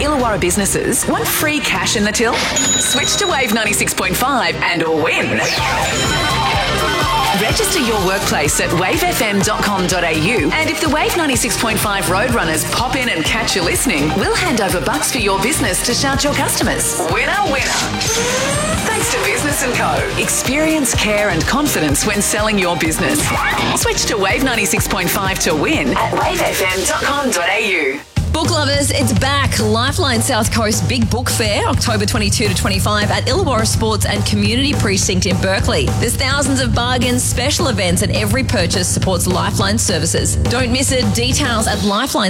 Illawarra businesses want free cash in the till? Switch to Wave 96.5 and win. Register your workplace at wavefm.com.au, and if the Wave 96.5 Roadrunners pop in and catch you listening, we'll hand over bucks for your business to shout your customers. Winner, winner. Thanks to Business & Co. Experience, care and confidence when selling your business. Switch to Wave 96.5 to win at wavefm.com.au. Book lovers, it's back. Lifeline South Coast Big Book Fair, October 22 to 25 at Illawarra Sports and Community Precinct in Berkeley. There's thousands of bargains, special events, and every purchase supports Lifeline services. Don't miss it. Details at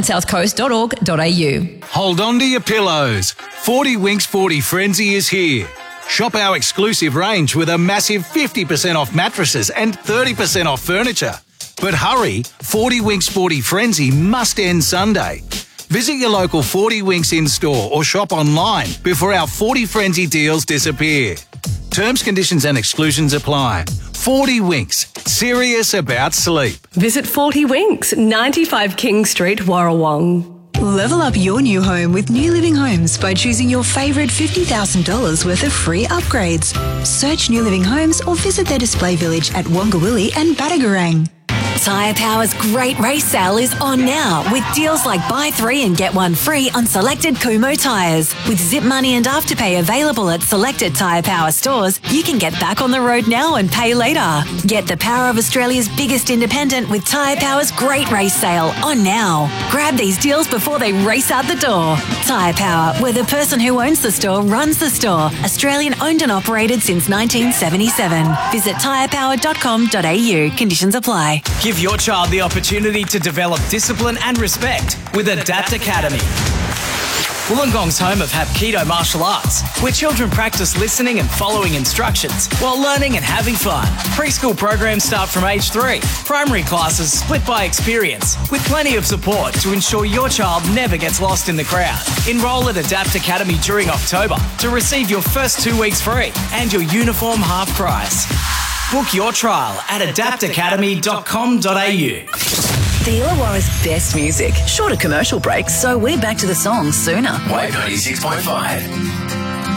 lifeline.southcoast.org.au. Hold on to your pillows. 40 Winks 40 Frenzy is here. Shop our exclusive range with a massive 50% off mattresses and 30% off furniture. But hurry, 40 Winks 40 Frenzy must end Sunday. Visit your local 40 Winks in-store or shop online before our 40 Frenzy deals disappear. Terms, conditions and exclusions apply. 40 Winks, serious about sleep. Visit 40 Winks, 95 King Street, Warrawong. Level up your new home with New Living Homes by choosing your favourite $50,000 worth of free upgrades. Search New Living Homes or visit their display village at Wongawilli and Badagarang. Tyre Power's great race sale is on now with deals like buy 3 and get 1 free on selected Kumho tyres. With Zip Money and Afterpay available at selected Tyre Power stores, you can get back on the road now and pay later. Get the power of Australia's biggest independent with Tyre Power's great race sale on now. Grab these deals before they race out the door. Tyre Power, where the person who owns the store runs the store. Australian owned and operated since 1977. Visit tyrepower.com.au. Conditions apply. Give your child the opportunity to develop discipline and respect with Adapt Academy. Wollongong's home of Hapkido martial arts, where children practice listening and following instructions while learning and having fun. Preschool programs start from age 3. Primary classes split by experience, with plenty of support to ensure your child never gets lost in the crowd. Enroll at Adapt Academy during October to receive your first 2 weeks free and your uniform half price. Book your trial at adaptacademy.com.au. The Illawarra's best music. Shorter commercial breaks, so we're back to the songs sooner. Wave 96.5.